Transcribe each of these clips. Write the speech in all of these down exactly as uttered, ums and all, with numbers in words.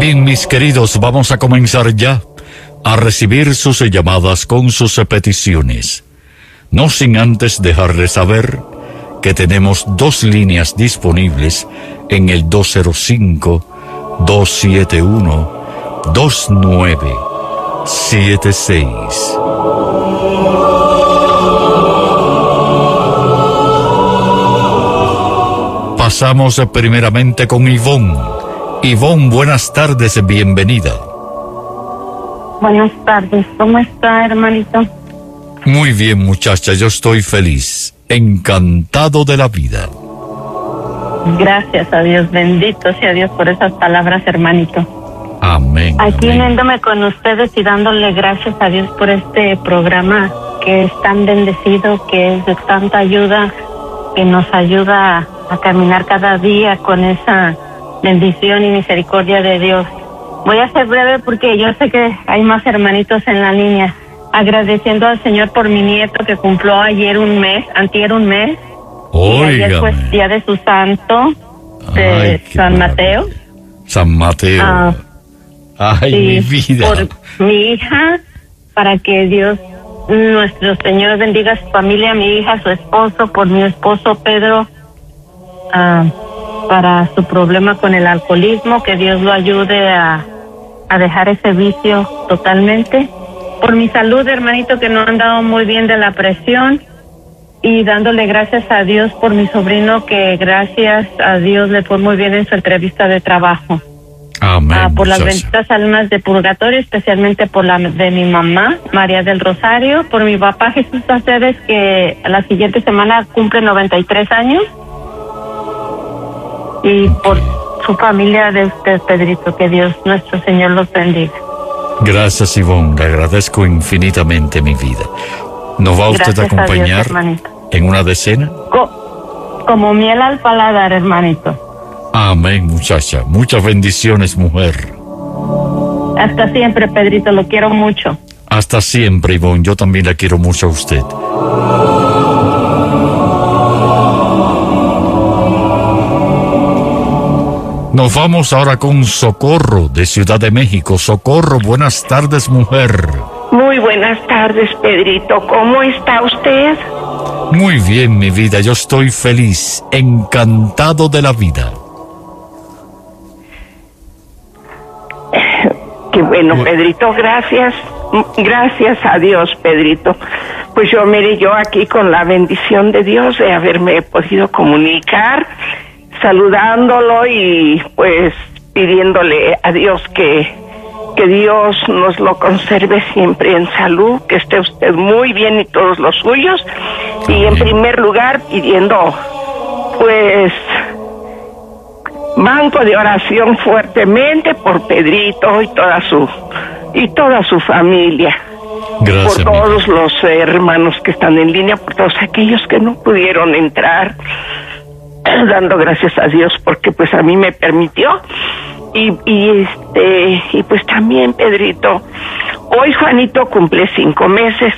Bien, mis queridos, vamos a comenzar ya a recibir sus llamadas con sus peticiones. No sin antes dejarles saber que tenemos dos líneas disponibles en el dos cero cinco, dos siete uno, dos nueve siete seis. Pasamos primeramente con Ivonne. Ivonne, buenas tardes, bienvenida. Buenas tardes, ¿cómo está, hermanito? Muy bien, muchacha, yo estoy feliz, encantado de la vida. Gracias a Dios, bendito sea Dios por esas palabras, hermanito. Amén. Aquí amén. uniéndome con ustedes y dándole gracias a Dios por este programa que es tan bendecido, que es de tanta ayuda, que nos ayuda a, a caminar cada día con esa bendición y misericordia de Dios. Voy a ser breve porque yo sé que hay más hermanitos en la línea. Agradeciendo al Señor por mi nieto que cumplió ayer un mes, antier un mes. Óigame. Y ayer fue día de su santo, de Ay, San Mateo. maravilla. San Mateo. Ah, Ay, sí, mi vida. por mi hija, para que Dios, nuestro Señor, bendiga a su familia, a mi hija, a su esposo, por mi esposo Pedro, ah, para su problema con el alcoholismo, que Dios lo ayude a, a dejar ese vicio totalmente. Por mi salud, hermanito, que no ha andado muy bien de la presión, y dándole gracias a Dios por mi sobrino, que gracias a Dios le fue muy bien en su entrevista de trabajo. Amén. Ah, por las muchacha. benditas almas de purgatorio, especialmente por la de mi mamá, María del Rosario, por mi papá Jesús Aceves, que la siguiente semana cumple noventa y tres años, y por su familia de usted, Pedrito, que Dios nuestro Señor los bendiga. Gracias, Ivonne, le agradezco infinitamente mi vida. ¿Nos va usted Gracias a a Dios, acompañar hermanito. en una decena? Co- como miel al paladar, hermanito. Amén, muchacha. Muchas bendiciones, mujer. Hasta siempre, Pedrito, lo quiero mucho. Hasta siempre, Ivonne. Yo también la quiero mucho a usted. Nos vamos ahora con Socorro, de Ciudad de México. Socorro, buenas tardes, mujer. Muy buenas tardes, Pedrito. ¿Cómo está usted? Muy bien, mi vida. Yo estoy feliz, encantado de la vida. Qué bueno, Pedrito, gracias. Gracias a Dios, Pedrito. Pues yo, mire, yo aquí con la bendición de Dios de haberme podido comunicar, saludándolo y pues pidiéndole a Dios que, que Dios nos lo conserve siempre en salud, que esté usted muy bien y todos los suyos. Y en primer lugar pidiendo pues banco de oración fuertemente por Pedrito y toda su y toda su familia. Gracias, por todos mi vida. los hermanos que están en línea, por todos aquellos que no pudieron entrar, dando gracias a Dios porque pues a mí me permitió. Y, y este y pues también, Pedrito, hoy Juanito cumple cinco meses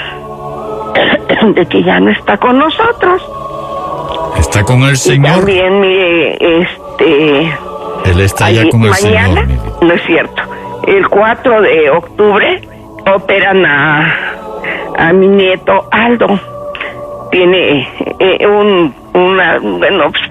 de que ya no está con nosotros. ¿Está con el Y Señor? también, mire, este Él está ya allí- con el mañana, Señor, mi vida. no es cierto, el cuatro de octubre operan a a mi nieto Aldo. Tiene eh, un una bueno